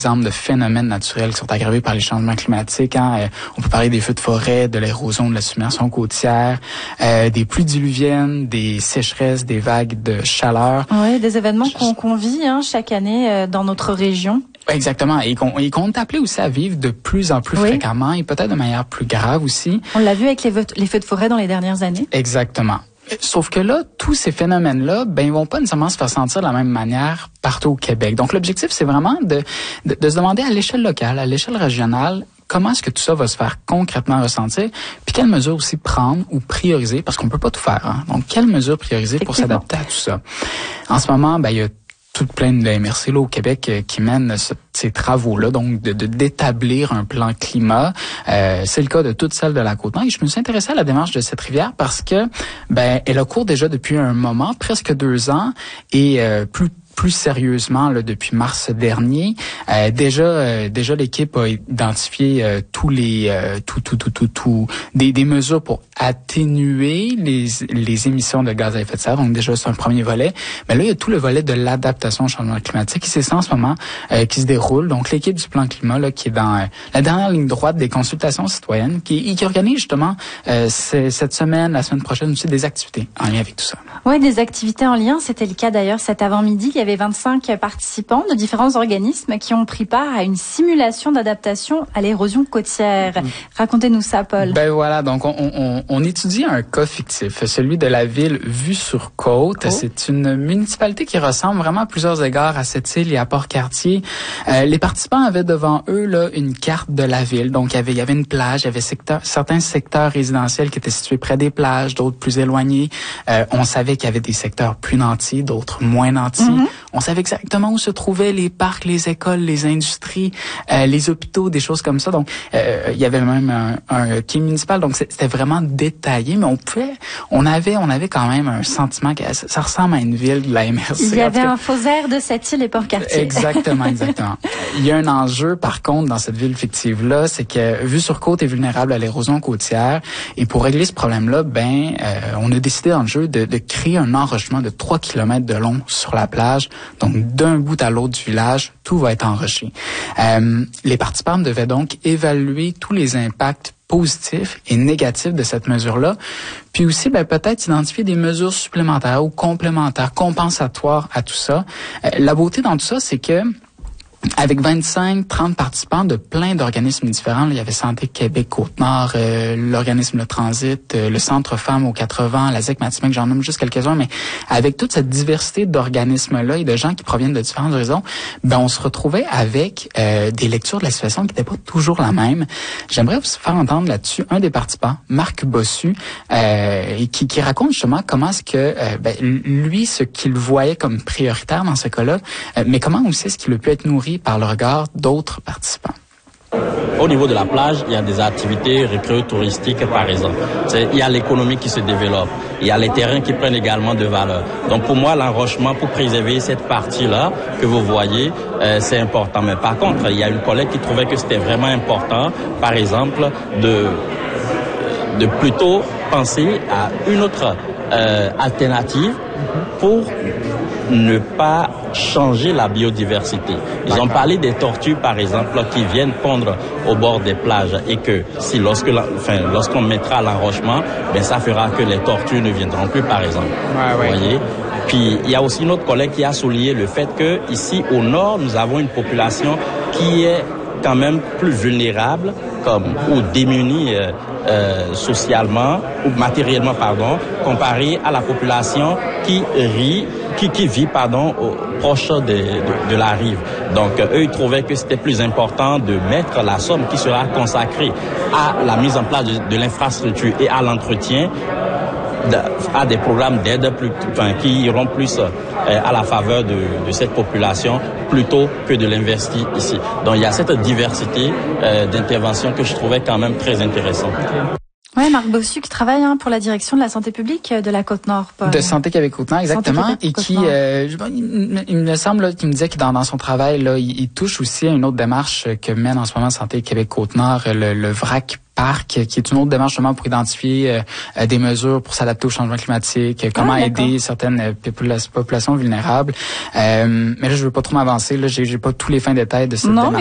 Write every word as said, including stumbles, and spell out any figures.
Exemple de phénomènes naturels qui sont aggravés par les changements climatiques. Hein. Euh, on peut parler des feux de forêt, de l'érosion, de la submersion côtière, euh, des pluies diluviennes, des sécheresses, des vagues de chaleur. Oui, des événements qu'on qu'on vit hein, chaque année euh, dans notre région. Exactement, et qu'on et qu'on est appelé aussi à vivre de plus en plus oui. fréquemment et peut-être de manière plus grave aussi. On l'a vu avec les, les feux de forêt dans les dernières années. Exactement. Sauf que là, tous ces phénomènes-là, ben, ils vont pas nécessairement se faire sentir de la même manière partout au Québec. Donc, l'objectif, c'est vraiment de, de, de se demander à l'échelle locale, à l'échelle régionale, comment est-ce que tout ça va se faire concrètement ressentir, puis quelles mesures aussi prendre ou prioriser, parce qu'on peut pas tout faire. Hein? Donc, quelles mesures prioriser pour s'adapter à tout ça? En ce moment, ben, il y a toute plein de M R C là, au Québec euh, qui mènent ce, ces travaux-là, donc de, de d'établir un plan climat. Euh, c'est le cas de toutes celles de la Côte-Nord. Et je me suis intéressé à la démarche de cette rivière parce que ben elle a cours déjà depuis un moment, presque deux ans, et euh, plus plus sérieusement là, depuis mars dernier. Euh, déjà, euh, déjà l'équipe a identifié euh, tous les euh, tout tout tout tout tout des, des mesures pour atténuer les les émissions de gaz à effet de serre. Donc déjà c'est un premier volet. Mais là il y a tout le volet de l'adaptation au changement climatique. C'est ça en ce moment euh, qui se déroule. Donc l'équipe du plan climat là qui est dans euh, la dernière ligne droite des consultations citoyennes, qui qui organise justement euh, cette semaine, la semaine prochaine aussi des activités en lien avec tout ça. Oui, des activités en lien. C'était le cas d'ailleurs cet avant-midi. Il y avait vingt-cinq participants de différents organismes qui ont pris part à une simulation d'adaptation à l'érosion côtière. Mmh. Racontez-nous ça, Paul. Ben voilà, donc on, on, on étudie un cas fictif, celui de la ville Vue-sur-Côte. Oh. C'est une municipalité qui ressemble vraiment à plusieurs égards à Sept-Îles et à Port-Cartier. Euh, les participants avaient devant eux là une carte de la ville. Donc il y avait, il y avait une plage, il y avait secteur, certains secteurs résidentiels qui étaient situés près des plages, d'autres plus éloignés. Euh, on savait qu'il y avait des secteurs plus nantis, d'autres moins nantis. Mmh. On savait exactement où se trouvaient les parcs, les écoles, les industries, euh, les hôpitaux, des choses comme ça. Donc, euh, il y avait même un, un quai municipal. Donc, c'était vraiment détaillé, mais on pouvait, on avait, on avait quand même un sentiment que ça, ça ressemble à une ville de la M R C. Il y avait un faux air de Sept-Îles et Port-Cartier. Exactement, exactement. Il y a un enjeu, par contre, dans cette ville fictive-là, c'est que Vue-sur-Côte est vulnérable à l'érosion côtière. Et pour régler ce problème-là, ben, euh, on a décidé dans le jeu de, de créer un enrochement de trois kilomètres de long sur la plage. Donc, d'un bout à l'autre du village, tout va être enroché. Euh, les participants devaient donc évaluer tous les impacts positifs et négatifs de cette mesure-là, puis aussi ben, peut-être identifier des mesures supplémentaires ou complémentaires, compensatoires à tout ça. Euh, la beauté dans tout ça, c'est que avec vingt-cinq, trente participants de plein d'organismes différents, là, il y avait Santé Québec Côte-Nord, euh, l'organisme Le Transit, euh, le Centre Femmes aux quatre-vingts, la Z E C Matimic, j'en nomme juste quelques-uns, mais avec toute cette diversité d'organismes-là et de gens qui proviennent de différents horizons, ben on se retrouvait avec euh, des lectures de la situation qui n'étaient pas toujours la même. J'aimerais vous faire entendre là-dessus un des participants, Marc Bossu, euh, et qui, qui raconte justement comment est-ce que euh, ben, lui, ce qu'il voyait comme prioritaire dans ce cas-là, euh, mais comment aussi est-ce qu'il a pu être nourri par le regard d'autres participants. Au niveau de la plage, il y a des activités récréo-touristiques, par exemple. C'est, il y a l'économie qui se développe. Il y a les terrains qui prennent également de valeur. Donc, pour moi, l'enrochement, pour préserver cette partie-là que vous voyez, euh, c'est important. Mais par contre, il y a une collègue qui trouvait que c'était vraiment important, par exemple, de, de plutôt penser à une autre euh, alternative pour ne pas changer la biodiversité. Ils ont parlé des tortues, par exemple, qui viennent pondre au bord des plages et que si lorsque la, enfin, lorsqu'on mettra l'enrochement, ben ça fera que les tortues ne viendront plus, par exemple. Ouais, ouais. Vous voyez? Puis il y a aussi notre collègue qui a souligné le fait que ici au nord, nous avons une population qui est quand même plus vulnérable, comme ou démunie euh, euh, socialement ou matériellement, pardon, comparé à la population qui rit, qui, qui vit, pardon, au, proche de, de, de la rive. Donc, euh, eux, ils trouvaient que c'était plus important de mettre la somme qui sera consacrée à la mise en place de, de l'infrastructure et à l'entretien de, à des programmes d'aide plus, enfin, qui iront plus euh, à la faveur de, de cette population plutôt que de l'investir ici. Donc, il y a cette diversité euh, d'interventions que je trouvais quand même très intéressante. Ouais, Marc Bossu qui travaille hein, pour la direction de la santé publique de la Côte-Nord. Paul. De Santé Québec Côte-Nord, exactement. Québec, et qui, euh, il, il me semble là, qu'il me disait que dans, dans son travail, là, il, il touche aussi à une autre démarche que mène en ce moment Santé Québec Côte-Nord, le, le VRAC Parc, qui est une autre démarche justement pour identifier euh, des mesures pour s'adapter au changement climatique, comment ah, aider certaines popula- populations vulnérables. Euh, mais là, je veux pas trop m'avancer. Là, j'ai, j'ai pas tous les fins détails de cette non, démarche.